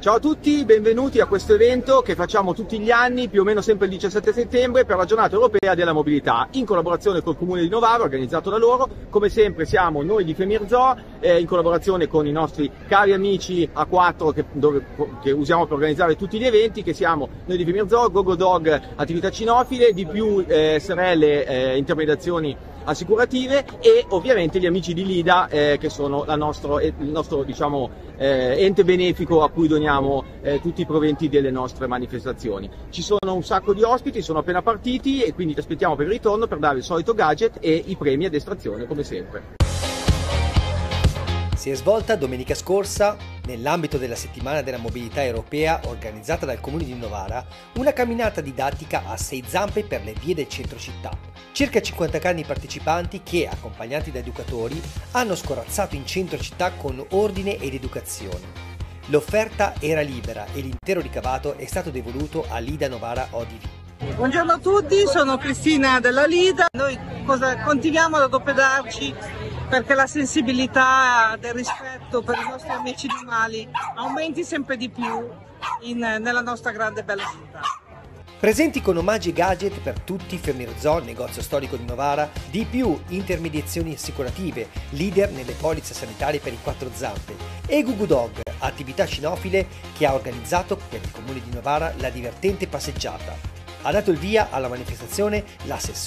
Ciao a tutti, benvenuti a questo evento che facciamo tutti gli anni, più o meno sempre il 17 settembre, per la giornata europea della mobilità, in collaborazione col Comune di Novara, organizzato da loro. Come sempre siamo noi di Femirzo, in collaborazione con i nostri cari amici A4 che usiamo per organizzare tutti gli eventi, che siamo noi di Femirzo, GoGoDog attività cinofile, di più SRL intermediazioni assicurative e ovviamente gli amici di Lida che sono il nostro ente benefico a cui doniamo tutti i proventi delle nostre manifestazioni. Ci sono un sacco di ospiti, sono appena partiti e quindi ti aspettiamo per il ritorno per dare il solito gadget e i premi ad estrazione come sempre. Si è svolta domenica scorsa, nell'ambito della settimana della mobilità europea organizzata dal Comune di Novara, una camminata didattica a 6 zampe per le vie del centro città. Circa 50 cani partecipanti che, accompagnati da educatori, hanno scorazzato in centro città con ordine ed educazione. L'offerta era libera e l'intero ricavato è stato devoluto a Lida Novara ODV. Buongiorno a tutti, sono Cristina della Lida. Noi continuiamo ad adoperarci perché la sensibilità del rispetto per i nostri amici animali aumenti sempre di più nella nostra grande e bella città. Presenti con omaggi e gadget per tutti Femirzo, negozio storico di Novara, di più intermediazioni assicurative, leader nelle polizze sanitarie per i 4 zampe, e GoGoDog, attività cinofile che ha organizzato per il Comune di Novara la divertente passeggiata. Ha dato il via alla manifestazione l'assessore